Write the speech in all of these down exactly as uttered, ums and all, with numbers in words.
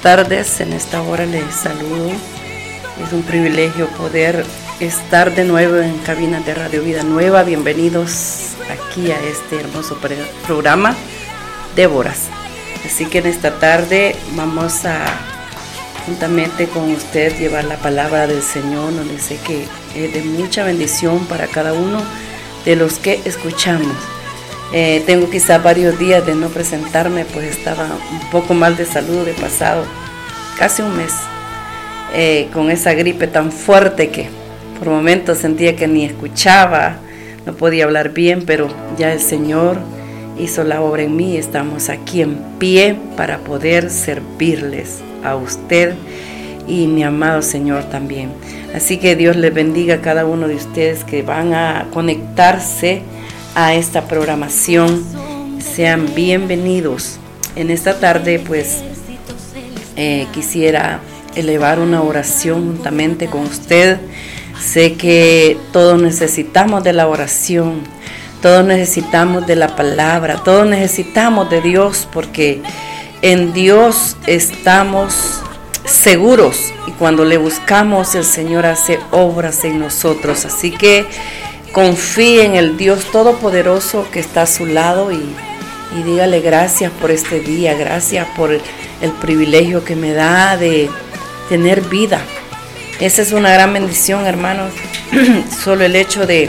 tardes, en esta hora les saludo. Es un privilegio poder estar de nuevo en cabinas de Radio Vida Nueva. Bienvenidos aquí a este hermoso programa Déboras. Así que en esta tarde vamos a, juntamente con usted, llevar la palabra del Señor, donde sé que es de mucha bendición para cada uno de los que escuchamos. Eh, tengo quizás varios días de no presentarme, pues estaba un poco mal de salud, de pasado casi un mes eh, con esa gripe tan fuerte que por momentos sentía que ni escuchaba, no podía hablar bien, pero ya el Señor hizo la obra en mí y estamos aquí en pie para poder servirles a usted y mi amado Señor también. Así que Dios les bendiga a cada uno de ustedes que van a conectarse a esta programación. Sean bienvenidos. En esta tarde pues eh, quisiera elevar una oración juntamente con usted. Sé que todos necesitamos de la oración, todos necesitamos de la palabra, todos necesitamos de Dios, porque en Dios estamos seguros y cuando le buscamos el Señor hace obras en nosotros. Así que confíe en el Dios Todopoderoso que está a su lado y, y dígale gracias por este día, gracias por el, el privilegio que me da de tener vida. Esa es una gran bendición, hermanos. Solo el hecho de,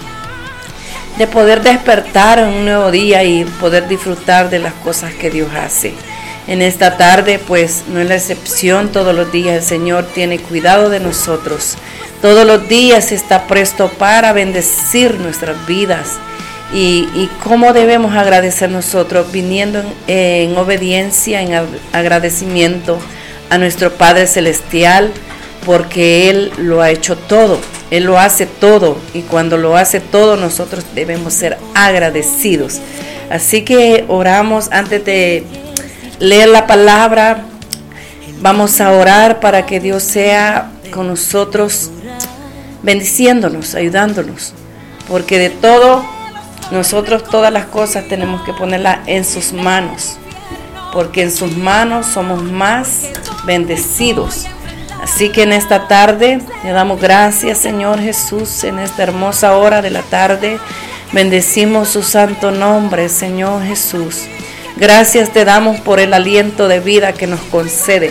de poder despertar en un nuevo día y poder disfrutar de las cosas que Dios hace. En esta tarde, pues, no es la excepción. Todos los días el Señor tiene cuidado de nosotros. Todos los días está presto para bendecir nuestras vidas. Y, y cómo debemos agradecer nosotros, viniendo en, en obediencia, en agradecimiento a nuestro Padre Celestial, porque Él lo ha hecho todo, Él lo hace todo, y cuando lo hace todo nosotros debemos ser agradecidos. Así que oramos antes de leer la palabra. Vamos a orar para que Dios sea con nosotros, bendiciéndonos, ayudándonos, porque de todo, nosotros todas las cosas tenemos que ponerlas en sus manos, porque en sus manos somos más bendecidos. Así que en esta tarde le damos gracias, Señor Jesús, en esta hermosa hora de la tarde. Bendecimos su santo nombre, Señor Jesús. Gracias te damos por el aliento de vida que nos concede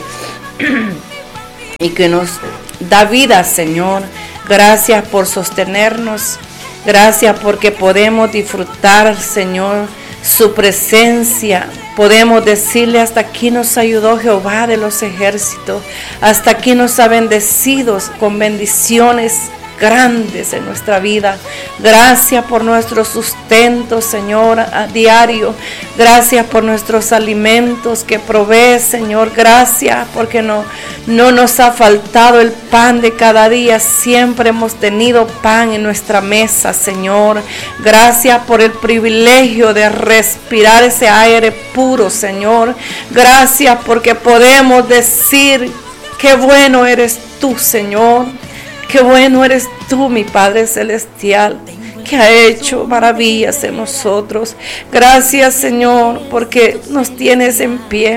y que nos da vida, Señor. Gracias por sostenernos. Gracias porque podemos disfrutar, Señor, su presencia. Podemos decirle: hasta aquí nos ayudó Jehová de los ejércitos. Hasta aquí nos ha bendecido con bendiciones grandes en nuestra vida. Gracias por nuestro sustento, Señor, a diario. Gracias por nuestros alimentos que provees, Señor. Gracias porque no, no nos ha faltado el pan de cada día. Siempre hemos tenido pan en nuestra mesa, Señor. Gracias por el privilegio de respirar ese aire puro, Señor. Gracias porque podemos decir: qué bueno eres tú, Señor. Qué bueno eres tú, mi Padre Celestial, que ha hecho maravillas en nosotros. Gracias, Señor, porque nos tienes en pie.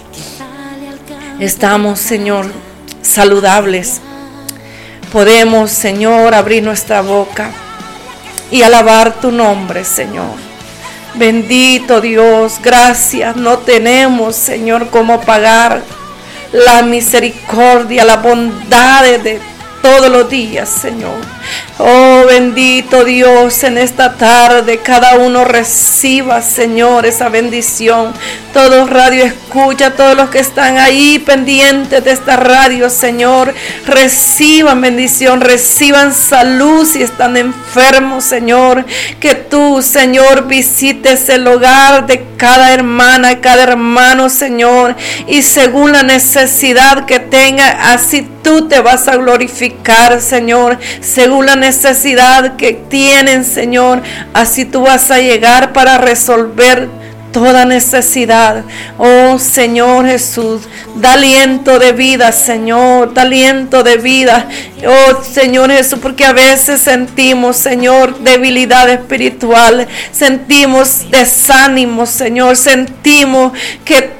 Estamos, Señor, saludables. Podemos, Señor, abrir nuestra boca y alabar tu nombre, Señor. Bendito Dios, gracias. No tenemos, Señor, cómo pagar la misericordia, la bondad de todos los días, Señor. Oh, bendito Dios, en esta tarde cada uno reciba, Señor, esa bendición. Todos radio escucha, todos los que están ahí pendientes de esta radio, Señor, reciban bendición, reciban salud si están enfermos, Señor. Que tú, Señor, visites el hogar de cada hermana, cada hermano, Señor, y según la necesidad que tenga, así tú te vas a glorificar, Señor. Según la necesidad que tienen, Señor, así tú vas a llegar para resolver toda necesidad. Oh Señor Jesús, da aliento de vida, Señor, da aliento de vida. Oh Señor Jesús, porque a veces sentimos, Señor, debilidad espiritual, sentimos desánimo, Señor, sentimos que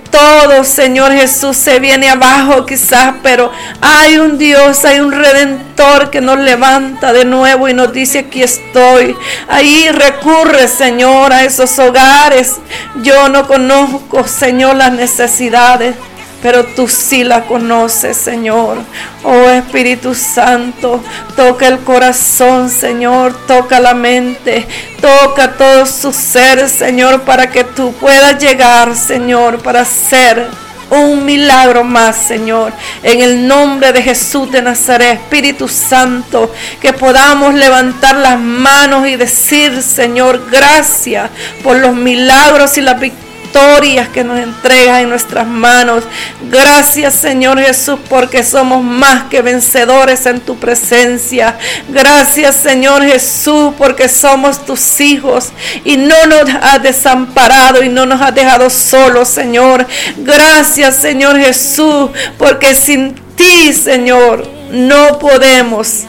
todo, Señor Jesús, se viene abajo quizás, pero hay un Dios, hay un Redentor que nos levanta de nuevo y nos dice: aquí estoy. Ahí recurre, Señor, a esos hogares. Yo no conozco, Señor, las necesidades, pero tú sí la conoces, Señor. Oh Espíritu Santo, toca el corazón, Señor, toca la mente, toca todo su ser, Señor, para que tú puedas llegar, Señor, para hacer un milagro más, Señor. En el nombre de Jesús de Nazaret, Espíritu Santo, que podamos levantar las manos y decir: Señor, gracias por los milagros y las victorias que nos entregas en nuestras manos. Gracias, Señor Jesús, porque somos más que vencedores en tu presencia. Gracias, Señor Jesús, porque somos tus hijos y no nos has desamparado y no nos has dejado solos, Señor. Gracias, Señor Jesús, porque sin ti, Señor, no podemos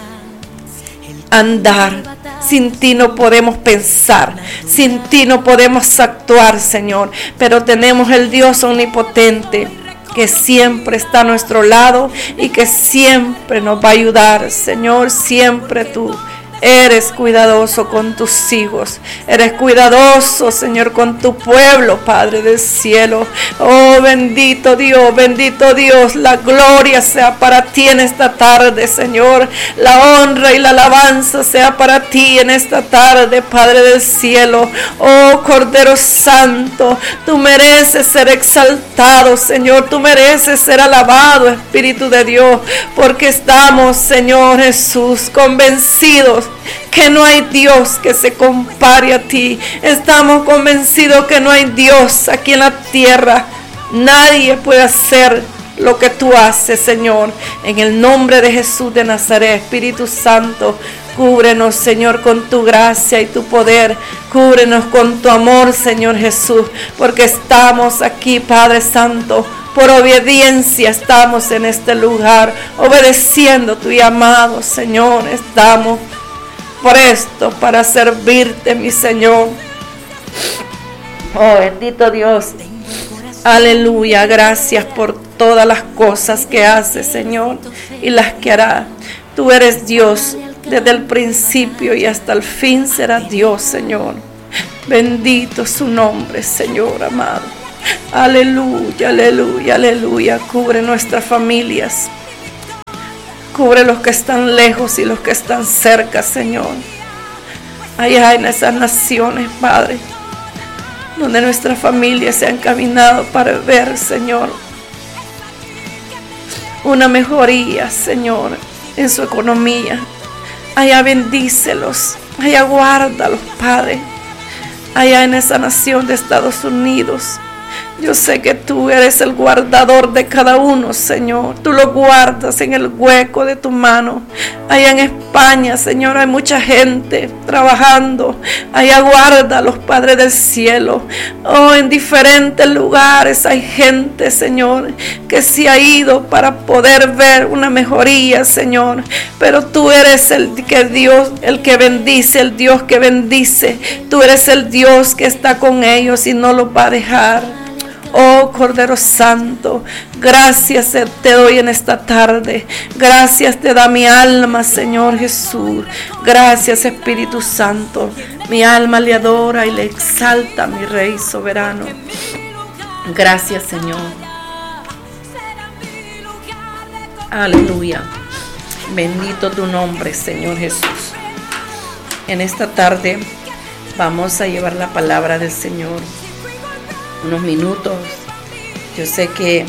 andar. Sin ti no podemos pensar, sin ti no podemos actuar, Señor. Pero tenemos el Dios omnipotente que siempre está a nuestro lado y que siempre nos va a ayudar, Señor. Siempre tú eres cuidadoso con tus hijos. Eres cuidadoso, Señor, con tu pueblo, Padre del cielo. Oh, bendito Dios, bendito Dios. La gloria sea para ti en esta tarde, Señor. La honra y la alabanza sea para ti en esta tarde, Padre del cielo. Oh, Cordero Santo, tú mereces ser exaltado, Señor. Tú mereces ser alabado, Espíritu de Dios, porque estamos, Señor Jesús, convencidos que no hay Dios que se compare a ti. Estamos convencidos que no hay Dios aquí en la tierra. Nadie puede hacer lo que tú haces, Señor. En el nombre de Jesús de Nazaret, Espíritu Santo, cúbrenos, Señor, con tu gracia y tu poder. Cúbrenos con tu amor, Señor Jesús, porque estamos aquí, Padre Santo. Por obediencia estamos en este lugar, obedeciendo tu llamado, Señor. Estamos por esto, para servirte, mi Señor. Oh, bendito Dios. Aleluya. Gracias por todas las cosas que haces, Señor, y las que harás. Tú eres Dios desde el principio y hasta el fin serás Dios, Señor. Bendito su nombre, Señor amado. Aleluya, aleluya, aleluya. Cubre nuestras familias. Cubre los que están lejos y los que están cerca, Señor. Allá en esas naciones, Padre, donde nuestras familias se han caminado para ver, Señor, una mejoría, Señor, en su economía. Allá bendícelos, allá guárdalos, Padre. Allá en esa nación de Estados Unidos. Yo sé que tú eres el guardador de cada uno, Señor. Tú lo guardas en el hueco de tu mano. Allá en España, Señor, hay mucha gente trabajando. Allá guárdalos, Padre del cielo. Oh, en diferentes lugares hay gente, Señor, que se ha ido para poder ver una mejoría, Señor. Pero tú eres el que Dios, el que bendice, el Dios que bendice. Tú eres el Dios que está con ellos y no los va a dejar. Oh, Cordero Santo, gracias te doy en esta tarde. Gracias te da mi alma, Señor Jesús. Gracias, Espíritu Santo. Mi alma le adora y le exalta, mi Rey soberano. Gracias, Señor. Aleluya. Bendito tu nombre, Señor Jesús. En esta tarde vamos a llevar la palabra del Señor. Unos minutos. Yo sé que,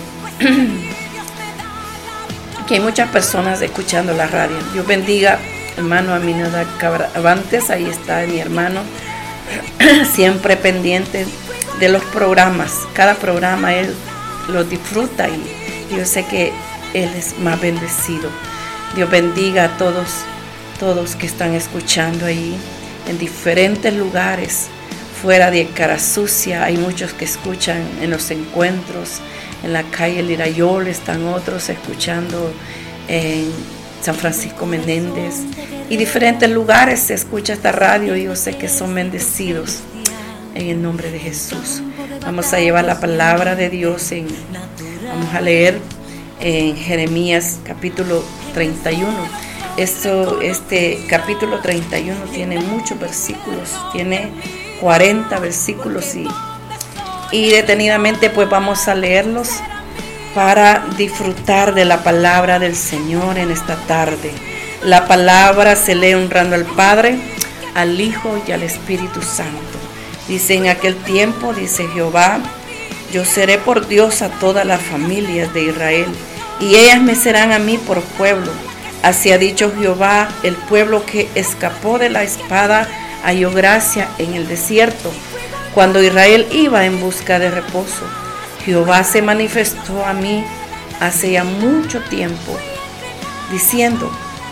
que hay muchas personas escuchando la radio. Dios bendiga, hermano Aminadab Cabantes. Ahí está mi hermano, siempre pendiente de los programas. Cada programa él lo disfruta y yo sé que él es más bendecido. Dios bendiga a todos, todos que están escuchando ahí en diferentes lugares. Fuera de Cara Sucia hay muchos que escuchan en los encuentros, en la calle Lirayol están otros escuchando en San Francisco Menéndez y diferentes lugares se escucha esta radio y yo sé que son bendecidos en el nombre de Jesús. Vamos a llevar la palabra de Dios en, vamos a leer en Jeremías capítulo treinta y uno. Esto, este capítulo treinta y uno tiene muchos versículos, tiene cuarenta versículos y, y detenidamente pues vamos a leerlos para disfrutar de la palabra del Señor en esta tarde. La palabra se lee honrando al Padre, al Hijo y al Espíritu Santo. Dice: en aquel tiempo, dice Jehová, yo seré por Dios a todas las familias de Israel, y ellas me serán a mí por pueblo. Así ha dicho Jehová: el pueblo que escapó de la espada halló gracia en el desierto, cuando Israel iba en busca de reposo. Jehová se manifestó a mí hace ya mucho tiempo, diciendo: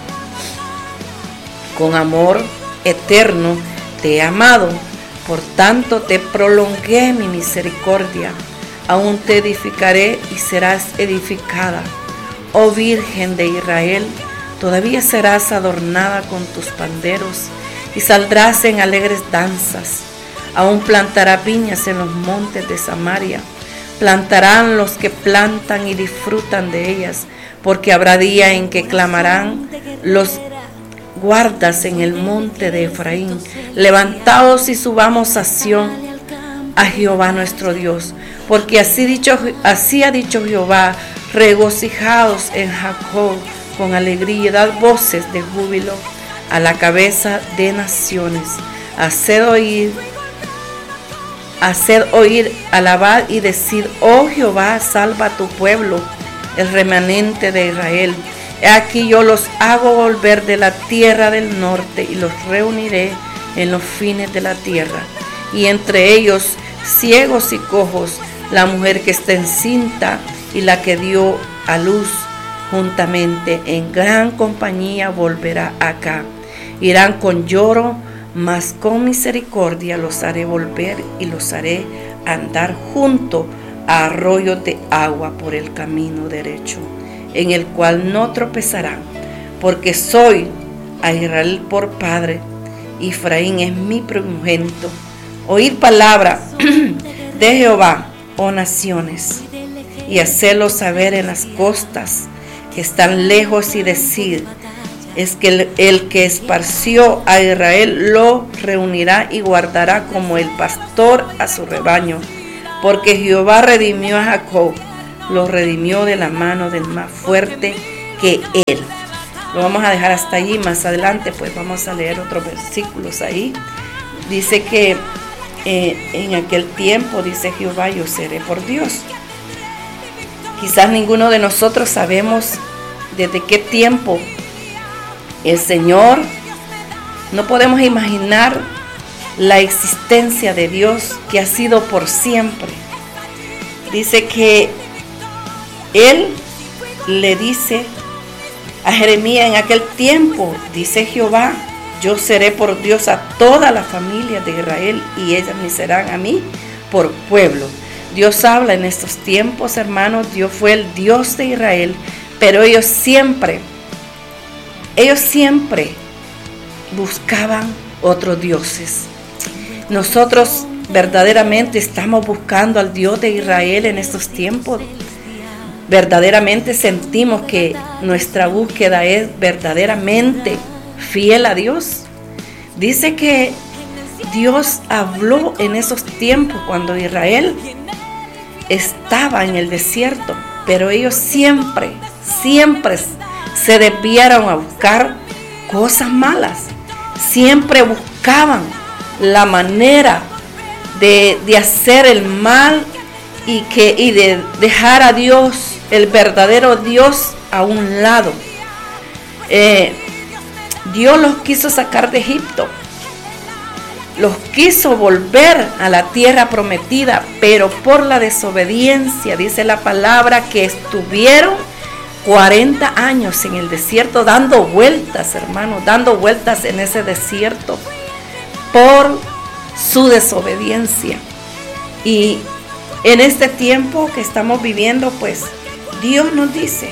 con amor eterno te he amado, por tanto te prolongué mi misericordia. Aún te edificaré y serás edificada. Oh Virgen de Israel, todavía serás adornada con tus panderos y saldrás en alegres danzas. Aún plantará viñas en los montes de Samaria. Plantarán los que plantan y disfrutan de ellas, porque habrá día en que clamarán los guardas en el monte de Efraín: levantaos y subamos a Sión, a Jehová nuestro Dios, porque así, dicho, así ha dicho Jehová: regocijaos en Jacob con alegría, dad voces de júbilo a la cabeza de naciones. Haced oír, haced oír, alabad y decid: oh Jehová, salva a tu pueblo, el remanente de Israel. He aquí yo los hago volver de la tierra del norte y los reuniré en los fines de la tierra. Y entre ellos ciegos y cojos, la mujer que está encinta y la que dio a luz juntamente, en gran compañía volverá acá. Irán con lloro, mas con misericordia los haré volver y los haré andar junto a arroyos de agua por el camino derecho, en el cual no tropezarán, porque soy a Israel por padre, Efraín es mi primogénito. Oíd palabra de Jehová, oh naciones, y hacedlo saber en las costas que están lejos, y decid: es que el, el que esparció a Israel lo reunirá y guardará como el pastor a su rebaño, porque Jehová redimió a Jacob, lo redimió de la mano del más fuerte que él. Lo vamos a dejar hasta allí. Más adelante pues vamos a leer otros versículos ahí. Dice que eh, en aquel tiempo, dice Jehová, yo seré por Dios. Quizás ninguno de nosotros sabemos desde qué tiempo el Señor, no podemos imaginar la existencia de Dios, que ha sido por siempre. Dice que Él le dice a Jeremías: en aquel tiempo, dice Jehová, yo seré por Dios a toda la familia de Israel, y ellas me serán a mí por pueblo. Dios habla en estos tiempos, hermanos. Dios fue el Dios de Israel, pero ellos siempre, ellos siempre buscaban otros dioses. Nosotros verdaderamente estamos buscando al Dios de Israel en estos tiempos. Verdaderamente sentimos que nuestra búsqueda es verdaderamente fiel a Dios. Dice que Dios habló en esos tiempos cuando Israel estaba en el desierto, pero ellos siempre, siempre se desviaron a buscar cosas malas. Siempre buscaban la manera de, de hacer el mal y, que, y de dejar a Dios, el verdadero Dios, a un lado. Eh, Dios los quiso sacar de Egipto, los quiso volver a la tierra prometida, pero por la desobediencia, dice la palabra, que estuvieron cuarenta años en el desierto, dando vueltas, hermanos, dando vueltas en ese desierto por su desobediencia. Y en este tiempo que estamos viviendo, pues Dios nos dice: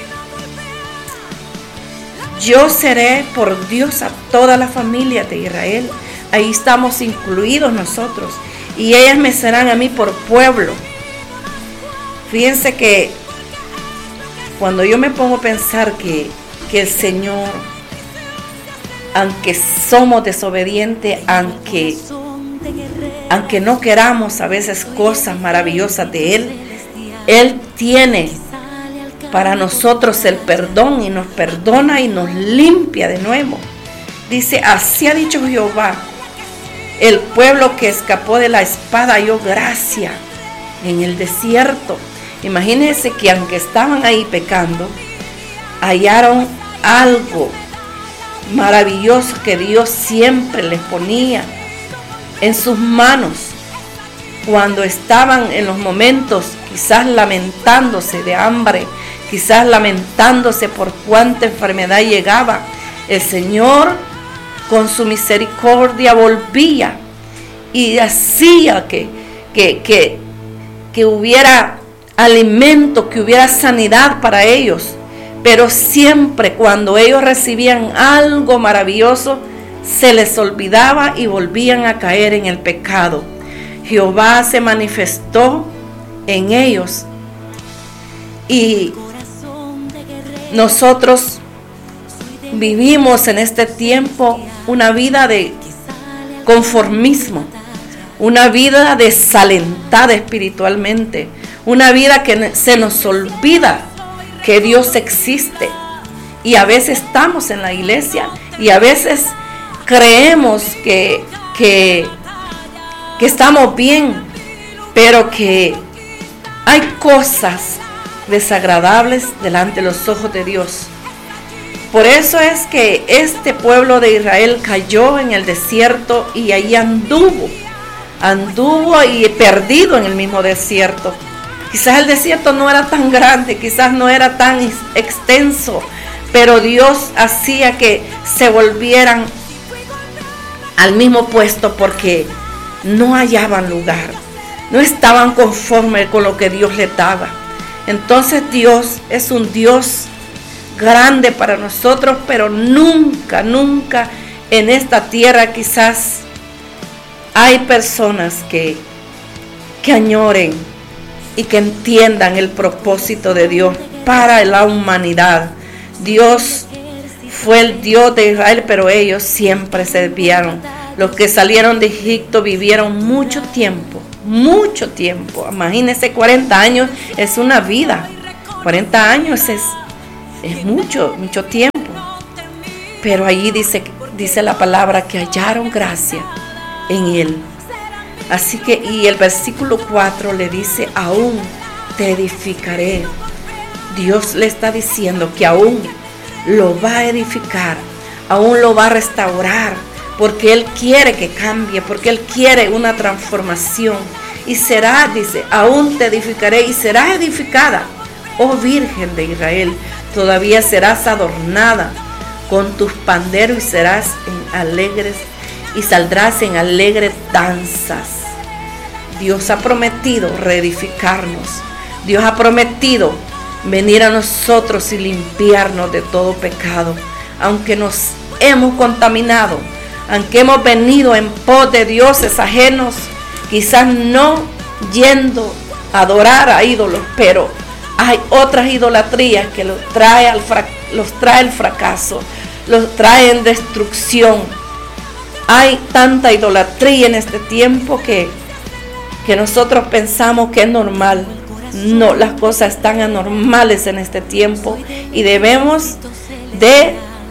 yo seré por Dios a toda la familia de Israel. Ahí estamos incluidos nosotros. y ellas me serán a mí por pueblo. Fíjense que cuando yo me pongo a pensar que, que el Señor, aunque somos desobedientes, aunque, aunque no queramos a veces cosas maravillosas de Él, Él tiene para nosotros el perdón y nos perdona y nos limpia de nuevo. Dice, así ha dicho Jehová, el pueblo que escapó de la espada halló gracia en el desierto. Imagínense que aunque estaban ahí pecando, hallaron algo maravilloso que Dios siempre les ponía en sus manos. Cuando estaban en los momentos quizás lamentándose de hambre, quizás lamentándose por cuánta enfermedad llegaba, el Señor con su misericordia volvía y hacía que, que, que, que hubiera alimento, que hubiera sanidad para ellos. Pero siempre cuando ellos recibían algo maravilloso, se les olvidaba y volvían a caer en el pecado. Jehová se manifestó en ellos y nosotros vivimos en este tiempo una vida de conformismo, una vida desalentada espiritualmente, una vida que se nos olvida que Dios existe. Y a veces estamos en la iglesia y a veces creemos que, que, que estamos bien, pero que hay cosas desagradables delante de los ojos de Dios. Por eso es que este pueblo de Israel cayó en el desierto y ahí anduvo, anduvo y perdido en el mismo desierto. Quizás el desierto no era tan grande, quizás no era tan extenso, pero Dios hacía que se volvieran al mismo puesto porque no hallaban lugar, no estaban conformes con lo que Dios les daba. Entonces Dios es un Dios grande para nosotros, pero nunca, nunca en esta tierra quizás hay personas que, que añoren y que entiendan el propósito de Dios para la humanidad. Dios fue el Dios de Israel, pero ellos siempre se desviaron. Los que salieron de Egipto vivieron mucho tiempo, mucho tiempo. Imagínense, cuarenta años es una vida. cuarenta años es, es mucho, mucho tiempo. Pero allí dice, dice la palabra que hallaron gracia en Él. Así que, y el versículo cuatro le dice, aún te edificaré. Dios le está diciendo que aún lo va a edificar, aún lo va a restaurar, porque Él quiere que cambie, porque Él quiere una transformación. Y será, dice, aún te edificaré y serás edificada, oh Virgen de Israel, todavía serás adornada con tus panderos y serás en alegres y saldrás en alegres danzas. Dios ha prometido reedificarnos. Dios ha prometido venir a nosotros y limpiarnos de todo pecado. Aunque nos hemos contaminado, aunque hemos venido en pos de dioses ajenos, quizás no yendo a adorar a ídolos, pero hay otras idolatrías que los trae, al fra- los trae el fracaso, los trae en destrucción. Hay tanta idolatría en este tiempo que, que nosotros pensamos que es normal. No, las cosas están anormales en este tiempo y debemos de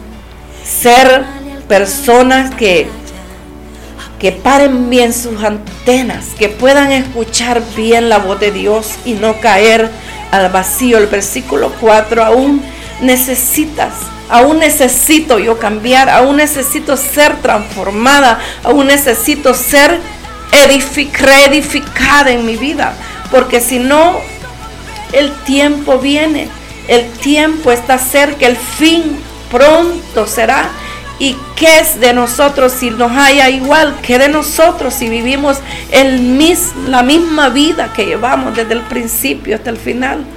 ser personas que, que paren bien sus antenas, que puedan escuchar bien la voz de Dios y no caer al vacío. El versículo cuatro, aún necesitas, aún necesito yo cambiar, aún necesito ser transformada, aún necesito ser edific- reedificada en mi vida, porque si no, el tiempo viene, el tiempo está cerca, el fin pronto será. ¿Y qué es de nosotros si nos haya igual? ¿Qué de nosotros si vivimos el mis, la misma vida que llevamos desde el principio hasta el final?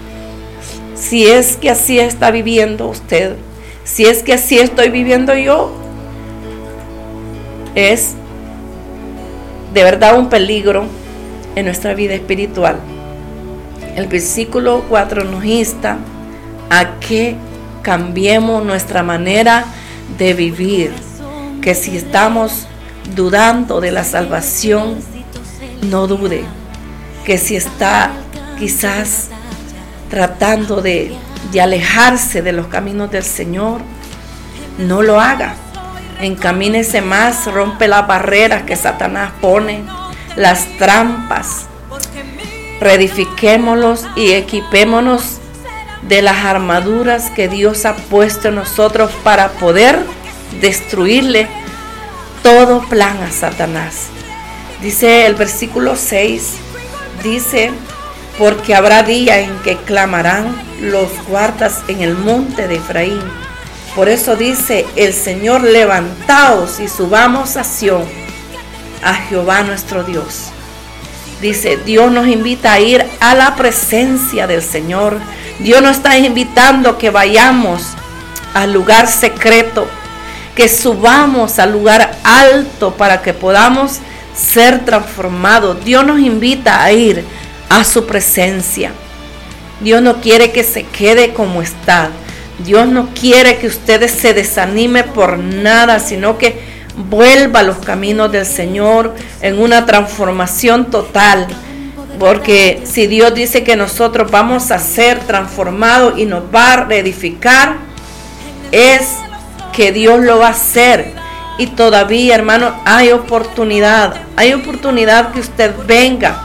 Si es que así está viviendo usted, si es que así estoy viviendo yo, es de verdad un peligro en nuestra vida espiritual. El versículo cuatro nos insta a que cambiemos nuestra manera de vivir, que si estamos dudando de la salvación, no dude, que si está quizás tratando de, de alejarse de los caminos del Señor, no lo haga. Encamínese más, rompe las barreras que Satanás pone, las trampas. Reedifiquémonos y equipémonos de las armaduras que Dios ha puesto en nosotros para poder destruirle todo plan a Satanás. Dice el versículo seis, dice, porque habrá día en que clamarán los guardas en el monte de Efraín. Por eso dice el Señor, levantaos y subamos a Sión, a Jehová nuestro Dios. Dice, Dios nos invita a ir a la presencia del Señor. Dios nos está invitando que vayamos al lugar secreto, que subamos al lugar alto para que podamos ser transformados. Dios nos invita a ir a su presencia. Dios no quiere que se quede como está. Dios no quiere que ustedes se desanime por nada, sino que vuelva a los caminos del Señor en una transformación total. Porque si Dios dice que nosotros vamos a ser transformados y nos va a reedificar, es que Dios lo va a hacer. Y todavía, hermano, hay oportunidad. Hay oportunidad que usted venga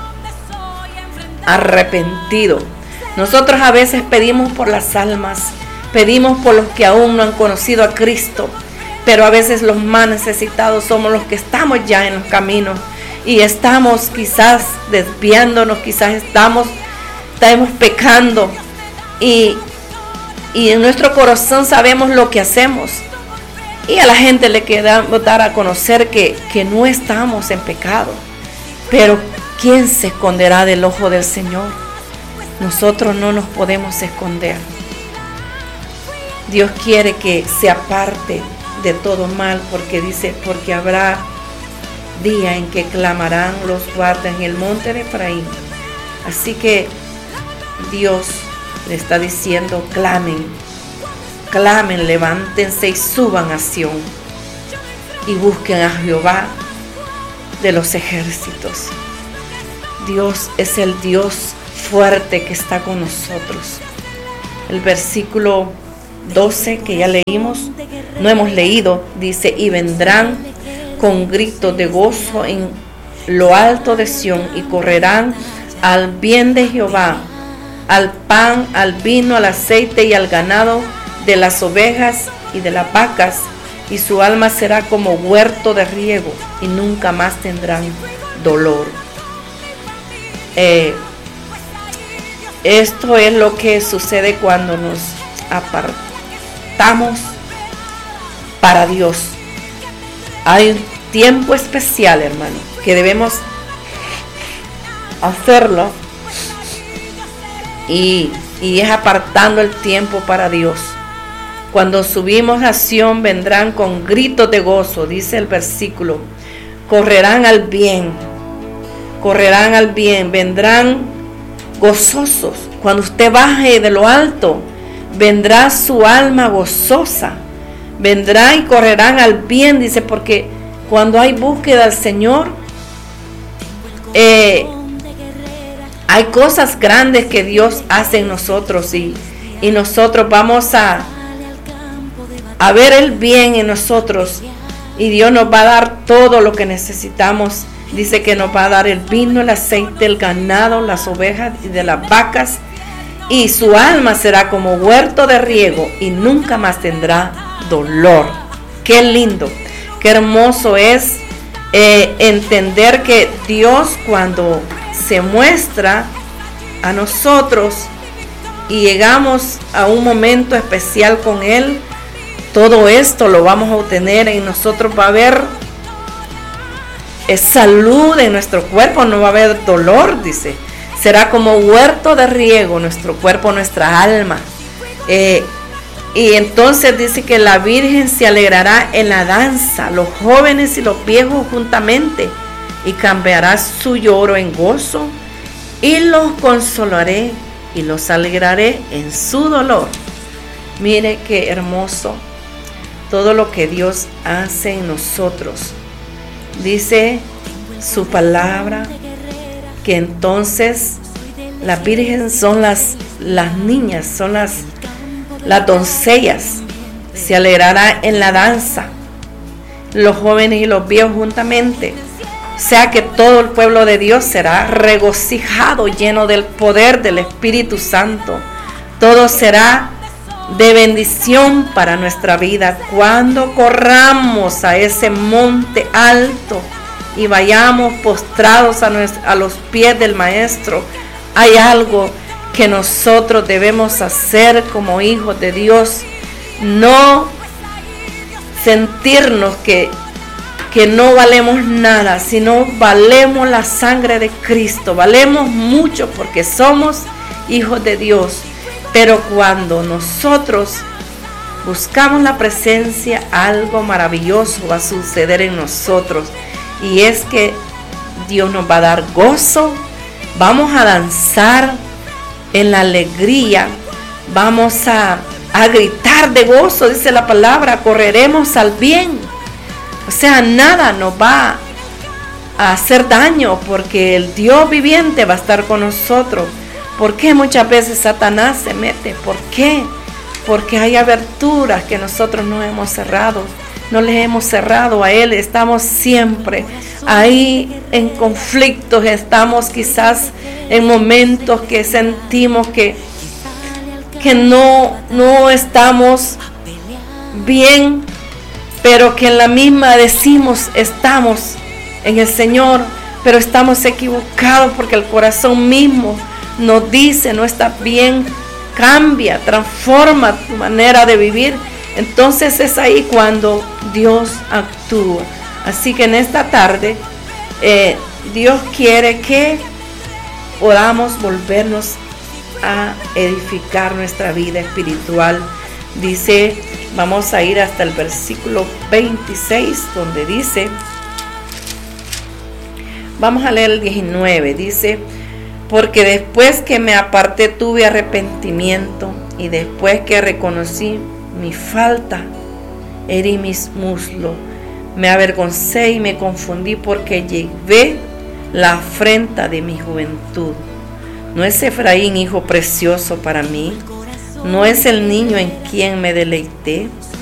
arrepentido. Nosotros a veces pedimos por las almas, pedimos por los que aún no han conocido a Cristo, pero a veces los más necesitados somos los que estamos ya en los caminos y estamos quizás desviándonos, quizás estamos, estamos pecando y, y en nuestro corazón sabemos lo que hacemos. Y a la gente le queda dar a conocer que, que no estamos en pecado. Pero ¿quién se esconderá del ojo del Señor? Nosotros no nos podemos esconder. Dios quiere que se aparte de todo mal, porque dice, porque habrá día en que clamarán los guardas en el monte de Efraín. Así que Dios le está diciendo, clamen, clamen, levántense y suban a Sión y busquen a Jehová de los ejércitos. Dios es el Dios fuerte que está con nosotros. El versículo doce que ya leímos, no hemos leído, dice, y vendrán con gritos de gozo en lo alto de Sión y correrán al bien de Jehová, al pan, al vino, al aceite y al ganado de las ovejas y de las vacas, y su alma será como huerto de riego y nunca más tendrán dolor. Eh, esto es lo que sucede cuando nos apartamos para Dios. Hay un tiempo especial, hermano, que debemos hacerlo y, y es apartando el tiempo para Dios. Cuando subimos a Sión vendrán con gritos de gozo, dice el versículo, correrán al bien, correrán al bien, vendrán gozosos. Cuando usted baje de lo alto, vendrá su alma gozosa, vendrá y correrán al bien, dice, porque cuando hay búsqueda del Señor, eh, hay cosas grandes que Dios hace en nosotros y, y nosotros vamos a a ver el bien en nosotros y Dios nos va a dar todo lo que necesitamos. Dice que nos va a dar el vino, el aceite, el ganado, las ovejas y de las vacas, y su alma será como huerto de riego y nunca más tendrá dolor. Qué lindo, qué hermoso es eh, entender que Dios, cuando se muestra a nosotros y llegamos a un momento especial con Él, todo esto lo vamos a obtener en nosotros. Va a haber salud en nuestro cuerpo, no va a haber dolor, dice. Será como huerto de riego nuestro cuerpo, nuestra alma. Eh, y entonces dice que la Virgen se alegrará en la danza, los jóvenes y los viejos juntamente. y cambiará su lloro en gozo, y los consolaré y los alegraré en su dolor. Mire qué hermoso todo lo que Dios hace en nosotros. Dice su palabra que entonces las vírgenes son las, las niñas, son las, las doncellas. Se alegrará en la danza, los jóvenes y los viejos juntamente. O sea que todo el pueblo de Dios será regocijado, lleno del poder del Espíritu Santo. Todo será de bendición para nuestra vida cuando corramos a ese monte alto y vayamos postrados a, nuestro, a los pies del Maestro. Hay algo que nosotros debemos hacer como hijos de Dios, no sentirnos que, que no valemos nada, sino valemos la sangre de Cristo, valemos mucho porque somos hijos de Dios. Pero cuando nosotros buscamos la presencia, algo maravilloso va a suceder en nosotros, y es que Dios nos va a dar gozo, vamos a danzar en la alegría, vamos a, a gritar de gozo, dice la palabra, correremos al bien. O sea, nada nos va a hacer daño porque el Dios viviente va a estar con nosotros. ¿Por qué muchas veces Satanás se mete? ¿Por qué? Porque hay aberturas que nosotros no hemos cerrado. No les hemos cerrado a Él. Estamos siempre ahí en conflictos. Estamos quizás en momentos que sentimos que, que no, no estamos bien, pero que en la misma decimos estamos en el Señor, pero estamos equivocados porque el corazón mismo nos dice no estás bien. Cambia, transforma tu manera de vivir. Entonces es ahí cuando Dios actúa. Así que en esta tarde eh, Dios quiere que podamos volvernos a edificar nuestra vida espiritual. Dice, vamos a ir hasta el versículo veintiséis, donde dice, vamos a leer el diecinueve, dice, porque después que me aparté tuve arrepentimiento, y después que reconocí mi falta, herí mis muslos, me avergoncé y me confundí porque llevé la afrenta de mi juventud. ¿No es Efraín hijo precioso para mí? ¿No es el niño en quien me deleité?